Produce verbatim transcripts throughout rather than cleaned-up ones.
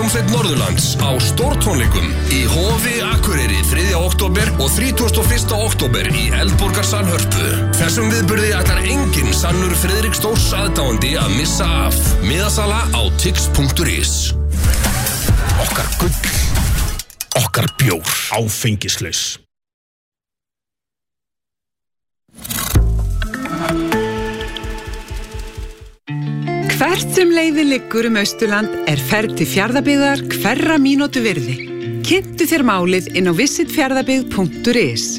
Hljómsveit Norðurlands á stórtónleikum í Hofi Akureyri þriðja október og þrítugasta og fyrsta október í Eldborgarsal Hörpu. Þessum viðburði ætlar enginn sannur Friðrik Stórs aðdáandi að missa af. Miðasala á tix punktur is. Okkar gull, okkar bjór, áfengislaus. Hvert sem leiðin liggur um Austurland er ferð til Fjarðabyggðar hverra mínútu virði. Kynntu þér málið inn á visit fjarðabyggð punktur is.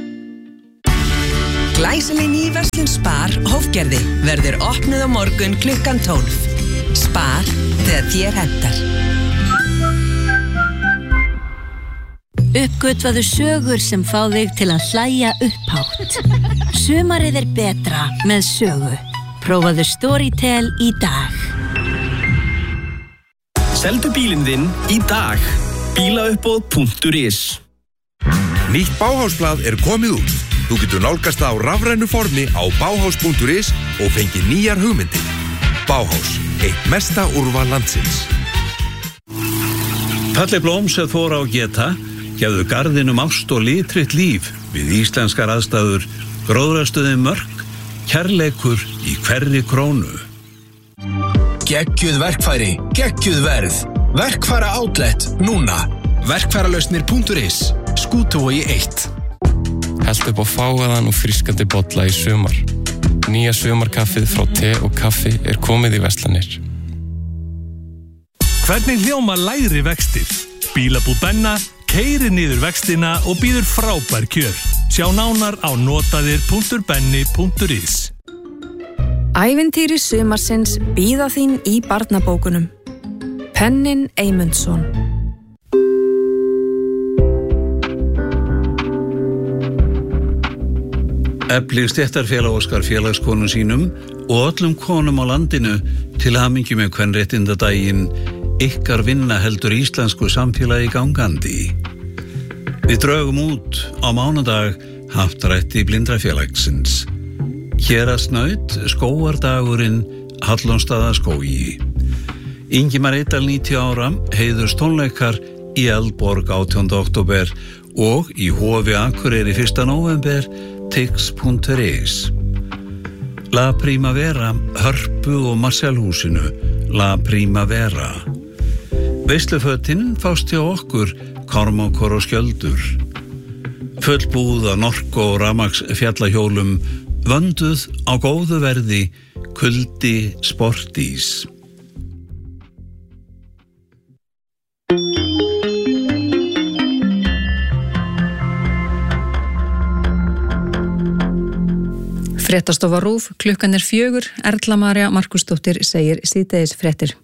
Glæsileg ný verslun Spar Hófgerði verður opnuð á morgun klukkan tólf. Spar þegar þér hentar. Uppgötvaðu sögur sem fá þig til að hlæja upphátt. Sumarið er betra með sögu. Prófaðu Storytel í dag. Seldu bílinn þinn í dag. bílauppboð punktur is. Nýtt Bauhausblað er komið út. Þú getur nálgast það á rafrænu formi á bauhaus punktur is og fengið nýjar hugmyndir. Bauhaus, eitt mesta úrval landsins. Palli blóm sem þóra á geta, gefðu garðinum ást og litritt líf við íslenskar aðstæður, gróðrastuði mörk, kærleikur í hverri krónu. Geggjuð verkfæri, geggjuð verð. Verkfæra outlet, núna. Verkfæralausnir punktur is. Skútuvogi eitt. Held upp á fágaðan og frískandi bolla í sumar. Nýja sumarkaffið frá te og kaffi er komið í verslanir. Hvernig hljóma lægri vextir? Bílabúð Benna keyrir niður vextina og býður frábær kjör. Sjá nánar á notaðir punktur benni punktur is. Ævintýri sumarsins bíða þín í barnabókunum. Pennin Eymundsson. Eflir stéttarfélag óskar félagskonum sínum og öllum konum á landinu til hamingju með kvenréttindadaginn. Ykkar vinna heldur íslensku samfélagi gangandi. Við draugum út á mánudag happdrætti Blindrafélagsins. Héraðsnaut skógardagurinn Hallónsstaðaskógi. Ingimar Eydal níutíu ára heiðurs tónleikar í Eldborg átjánda október og í Hofi Akureyri fyrsta nóvember tix punktur is. La Primavera, Hörpu og Marselhúsinu. La Primavera. Veislufötin fást hjá okkur, Kormákur og Skjöldur. Fullbúð að Norko og Ramax fjallahjólum, vönduð á góðu verði, kuldi sportís. Fréttastofa RÚV, klukkan er fjögur, Erla María Markusdóttir segir síðdegis fréttir.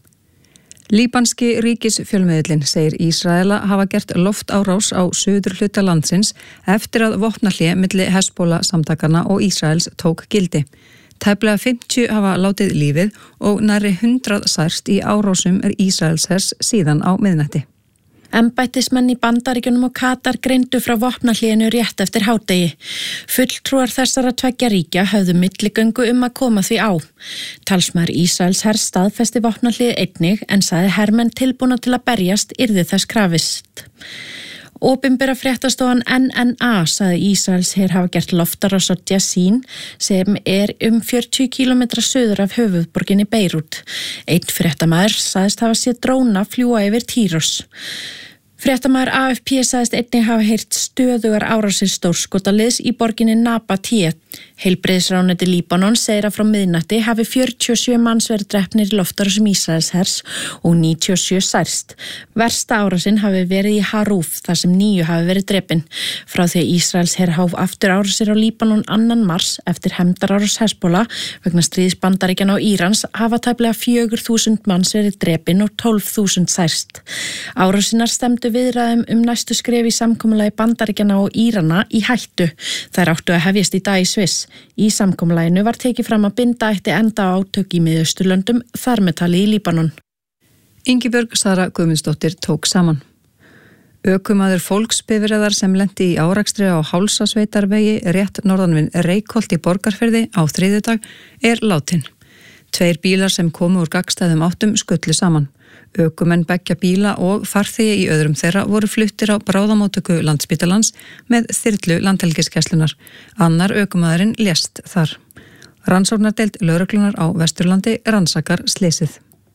Líbanski ríkisfjölmiðillinn segir Ísraela hafa gert loftárás á suðurhluta landsins eftir að vopnahlé milli Hezbollah samtakanna og Ísraels tók gildi. Tæplega fimmtíu hafa látið lífið og nærri hundrað særst í árásum Ísraelshers síðan á miðnætti. Embættismenn í Bandaríkjunum og Katar greindu frá vopnahléinu rétt eftir hádegi. Fulltrúar þessara tveggja ríkja höfðu milligöngu um að koma því á. Talsmaður Ísraels hers staðfesti vopnahlið einnig en sagði hermenn tilbúna til að berjast yrði þess krafist. Opinbera fréttastofan N N A sagði Ísraels her hafa gert loftárás á Jassin sem er um fjörutíu kílómetra suður af höfuðborginni Beirút. Einn fréttamaður sagðist hafa séð dróna fljúga yfir Týros. Fréttamaður A F P sagðist einnig hafa heyrt stöðugar árásir stórskotaliðs í borginni Nabatie. Heilbrigðisráðuneyti Líbanon segir að frá miðnætti hafi fjörutíu og sjö manns verið drepnir í loftárásum Ísraelshers og níutíu og sjö særst. Versta árásin hafi verið í Haruf þar sem níu hafi verið drepin. Frá því að Ísraelsher hóf aftur árásir á Líbanon annan mars eftir hefndarárás Hezbollah vegna stríðs Bandaríkjanna og Írans hafa tæplega fjögur þúsund manns verið drepin og tólf þúsund særst. Árásinar stemdu viðræðum um næstu skref í samkomulagi Bandaríkjanna og Írana í hættu. Þær áttu að hefjast í dag í Sviss. Í samkomulaginu var tekið fram að binda ætti enda á átök í Miðausturlöndum, þar með talið í Líbanon. Ingibjörg Sara Guðmundsdóttir tók saman. Ökumaður fólksbifreiðar sem lenti í árakstri á Hálsasveitarvegi rétt norðan við Reykholt í Borgarfirði á þriðjudag er látin. Tveir bílar sem komu úr gagnstæðum áttum skullu saman. Ökumenn beggja bíla og farþegi í öðrum þeirra voru fluttir á bráðamóttöku Landspítalans með þyrlu Landhelgisgæslunnar. Annar ökumaðurinn lést þar. Rannsóknardeild lögreglunar á Vesturlandi rannsakar slysið.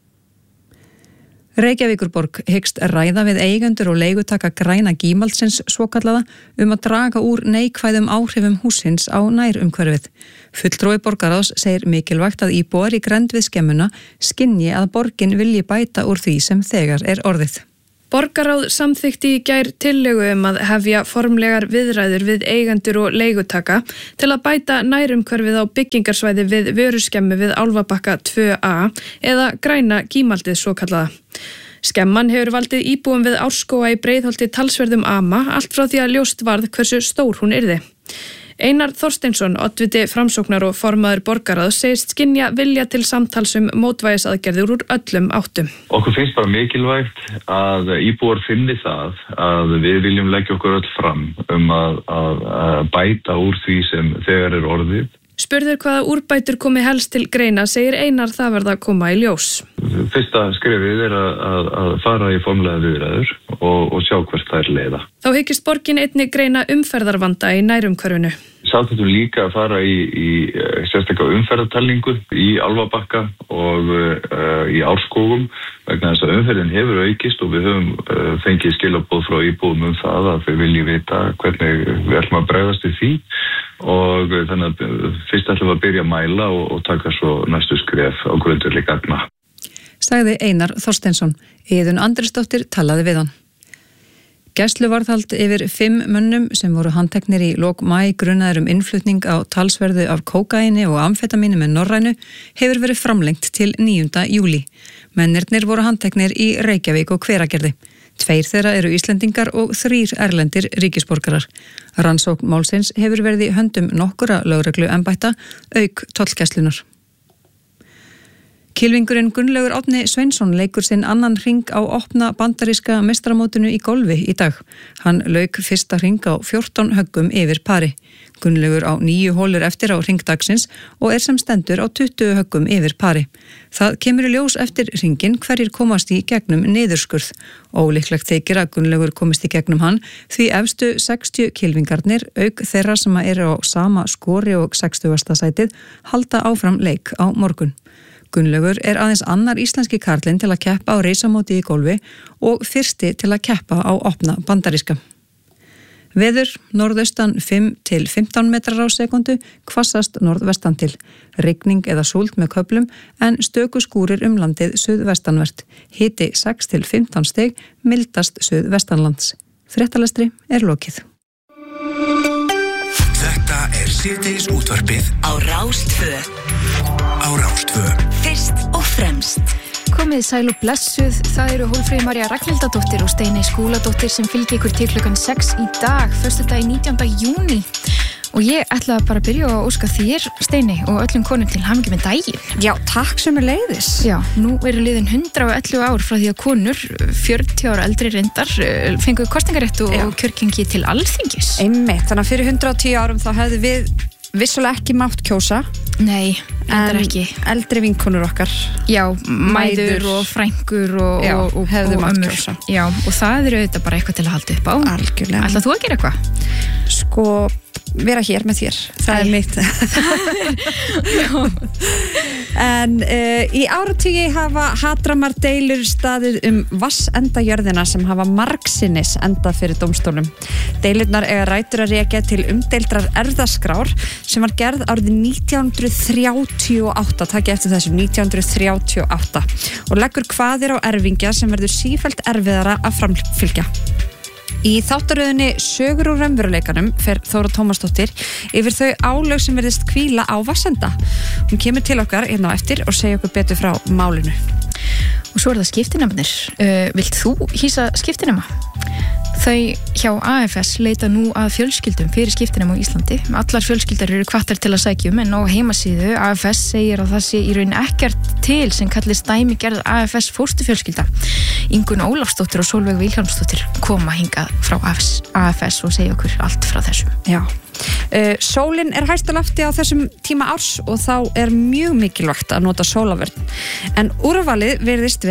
Reykjavíkurborg hyggst ræða við eigendur og leigutaka græna gímaldsins svokallaða um að draga úr neikvæðum áhrifum hússins á nærumhverfið. Fulltrúi borgarráðs segir mikilvægt að íbúar í grennd við skemmuna skynji að borgin vilji bæta úr því sem þegar er orðið. Borgarráð samþykkti í gær tillögu um að hefja formlegar viðræður við eigendur og leigutaka til að bæta nærumhverfið á byggingarsvæði við vöruskemmu við Álfabakka tvö A eða græna gímaldið svokallaða. Skemman hefur valdið íbúum við Árskóga í Breiðholti talsverðum ama allt frá því að ljóst varð hversu stór hún yrði. Einar Þorsteinsson, oddviti Framsóknar og formaður borgarráðs, segist skynja vilja til samtals um mótvægisaðgerðir úr öllum áttum. Okkur finnst bara mikilvægt að íbúar finni það að við viljum leggja okkur öll fram um að, að, að bæta úr því sem þegar er orðið. Spurður hvaða úrbætur komi helst til greina, segir Einar það verða að koma í ljós. Fyrsta skrefið er að, að, að fara í formlega viðræður og, og sjá hvert þær leiða. Þá hyggist borgin einnig greina umferðarvanda í nærumhverfinu. Samþykktum líka að fara í, í sérstaklega umferðartalningu í Álfabakka og uh, í Árskógum vegna þess að umferðin hefur aukist og við höfum uh, fengið skilaboð frá íbúum um það að þau vilji vita hvernig við ætlum að bregðast við því og þannig að fyrst ætlum við að byrja að mæla og, og taka svo næstu skref á grundvelli gagna. Sagði Einar Þorsteinsson. Iðunn Andrisdóttir talaði við hann. Gæsluvarðhald yfir fimm mönnum sem voru handteknir í lok maí grunaðir um innflutning á talsverðu af kókaini og amfetamíni með Norrænu hefur verið framlengt til níunda júlí. Mennirnir voru handteknir í Reykjavík og Hveragerði. Tveir þeirra eru Íslendingar og þrír erlendir ríkisborgarar. Rannsókn málsins hefur verið í höndum nokkura lögregluembætta auk tollgæslunnar. Kylfingurinn Gunnlaugur Árni Sveinsson leikur sinn annan hring á opna bandaríska meistaramótinu í golfi í dag. Hann lauk fyrsta hring á fjórtán höggum yfir pari. Gunnlaugur á níu hólur eftir á hringdagsins og er sem stendur á tuttugu höggum yfir pari. Það kemur í ljós eftir hringin hverjir komast í gegnum niðurskurð. Ólíklegt þykir að Gunnlaugur komist í gegnum hann því efstu sextíu kylfingarnir auk þeirra sem eru á sama skori og sextugasta sætið halda áfram leik á morgun. Gunnlaugur er aðeins annar íslenski karlinn til að keppa á reisamóti í golfi og fyrsti til að keppa á opna bandaríska. Veður norðaustan fimm til fimmtán metrar á sekundu, hvassast norðvestan til. Rigning eða súld með köflum en stöku skúrir um landið suðvestanvert. Hiti sex til fimmtán stig, mildast suðvestanlands. Fréttalestri er lokið. Þetta er síðdegis útvarpið á Rás tvö. Á Rás tvö. Fyrst og fremst. Komið sæl og blessuð, það eru Hólmfríður María Ragnhildardóttir og Steiney Skúladóttir sem fylgja ykkur til klukkan sex í dag, föstudaginn nítjánda júní. Og ég ætla bara að byrja að óska þér, Steiney, og öllum konum til hamingju með daginn. Já, takk sömuleiðis. Já, nú eru liðin hundrað og ellefu ár frá því að konur, fjörutíu ára eldri reyndar, fengu kosningarétt og Já. kjörgengi til Alþingis. Einmitt, þannig að fyrir hundrað og tíu árum þá hefðu við vissulega ekki mátt kjósa. Nei, en ekki. Eldri vinkonur okkar. Já, mæður og frængur og, Já, og, og, hefðu og mátt ömmur. kjósa. Já, og það eru auðvitað bara eitthvað til að halda upp á. Algjörlega. Ætlar þú að gera eitthvað? Sko, vera hér með þér. Það Æ. er mitt. En uh, í áratugi hafa hatramar deilur staðið um vassendajörðina sem hafa margsinnis endað fyrir dómstólum. Deilurnar eiga rætur að rekja til umdeildrar erfðaskrár sem var gerð árið nítján hundruð þrjátíu og átta, takk eftir þessu, nítján hundruð þrjátíu og átta, og leggur kvaðir á erfingja sem verður sífellt erfiðara að framfylgja. Í þáttaröðinni Sögur úr raunveruleikanum fer Þóra Tómasdóttir yfir þau álög sem verðist hvíla á Vassenda. Hún kemur til okkar hérna á eftir og segja okkur betur frá málinu. Og svo er það skiptinefnir. Uh, vilt þú hýsa skiptinema? Þau hjá A F S leita nú að fjölskyldum fyrir skiptinema á Íslandi. Allar fjölskyldar eru hvattar til að sækja um en á heimasíðu A F S segir að það sé í raun ekkert til sem kallist dæmigerð A F S fóstufjölskylda. Ingunn Ólafsdóttir og Sólveig Vilhjálmsdóttir koma hingað frá A F S og segja okkur allt frá þessu. Já. Uh, sólin er hæst á lofti á þessum tíma árs og þá er mjög mikilvægt að nota sólavörn. En úrvalið virðist vera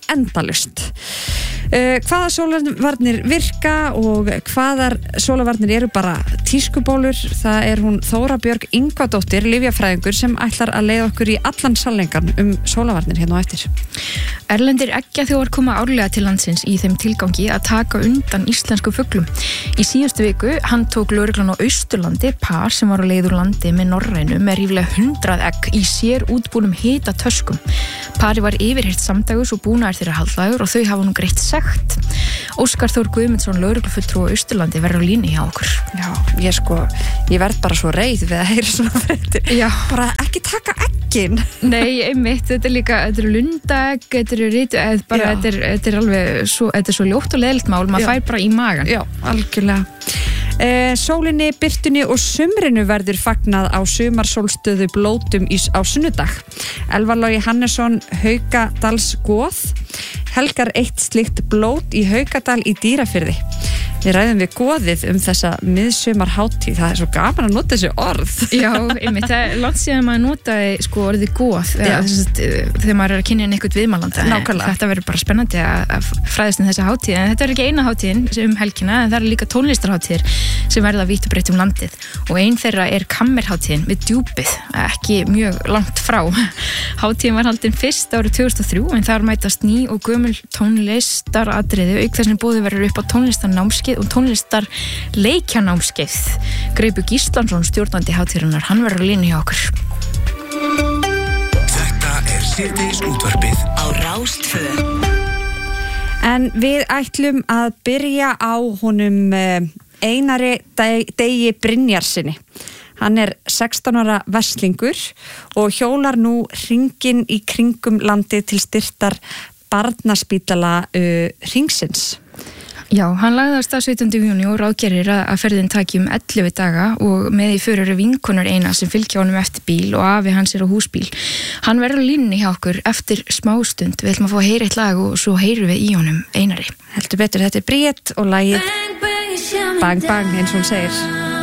endalust. Uh, hvaða sólarvarnir virka og hvaðar sólarvarnir eru bara tískubólur, það er hún Þóra Björg Ingvadóttir, lyfjafræðingur, sem ætlar að leiða okkur í allan sannleikann um sólarvarnir hérna á eftir. Erlendir eggjaþjófar koma árlega til landsins í þeim tilgangi að taka undan íslensku fuglum. Í síðustu viku hann tók lögreglan á Austurlandi par sem var á leið úr landi með Norrænu með ríflega hundrað egg í sér útbúnum hita töskum. Pari var yfirheyrt samdægus og búnaðir þeirra haldlægur og þau hafa nú greitt sekt. Óskar Þór Guðmundsson, lögreglufulltrúi á Austurlandi, verður á línu hjá okkur. Já, ég sko, ég verð bara svo reið við að heyra svona fréttir. Já. Bara ekki taka eggin. Nei, einmitt, þetta er líka, þetta eru lundaegg, þetta eru ritu, eða bara, þetta er, þetta er alveg svo, þetta er svo ljótt og leiðilegt mál, maður fær bara í magan. Já, algjörlega. Eh, sólinni, birtunni og sumrinu verður fagnað á sumarsólstöðu blótum ís á sunnudag. Elvar Logi Hannesson, Haukadals goð, helgar eitt slíkt blót í Haukadal í Dýrafirði. Við ræðum við goðið um þessa miðsumarhátíð. Það er svo gaman að nota þessi orð. Já, einmitt, það er langt síðan maður notaði sko orðið goð eða, þess, þegar maður er að kynna inn eitthvað viðmælanda. Nákvæmlega. Þetta verður bara spennandi að fræðast um þessa hátíð, en þetta er ekki eina hátíðin um helgina, en það er líka tónlistarhátíðir sem verða vítt og breytt um landið og ein þeirra er kammerhátíðin við Djúpið, ekki mjög langt frá. Hátíðin var haldin fyrst árið tvö þúsund og þrjú en þar mætast ný og gömul tónlistaratriði auk þess sem boðið verður upp á tónlistarnámskeið og tónlistar leikjanámskeið. Greipur Gíslason, stjórnandi hátíðarinnar, hann verður á línu hjá okkur. Þetta er síðdegis útvarpið á Rás tvö. En við ætlum að byrja á honum Einari Degi Brynjarsinni. Hann er sextán ára verslingur og hjólar nú hringinn í kringum landið til styrktar barnaspítala uh, hringsins. Já, hann lagði af stað sautjánda júní og ráðgerir að ferðin taki um ellefu daga og með í för eru vinkonur eina sem fylgja honum eftir bíl og afi hans er á húsbíl. Hann verður á línunni hjá okkur eftir smástund. Við ætlum að fá að heyra eitt lag og svo heyrum við í honum Einari. Heldur betur, þetta er Bríett og lagið Bang Bang, eins og hún segir.